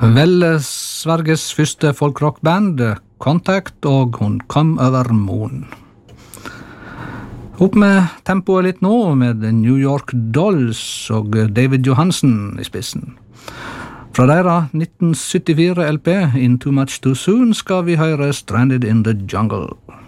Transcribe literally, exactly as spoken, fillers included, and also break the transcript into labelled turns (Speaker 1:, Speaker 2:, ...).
Speaker 1: Vel, Sveriges første folkrockband, Contact, og hun kom over Moon. Opp med tempoet litt nå, med New York Dolls og David Johansen i spissen. Fra deres nitten syttifire L P, In Too Much Too Soon, skal vi høre Stranded in the Jungle.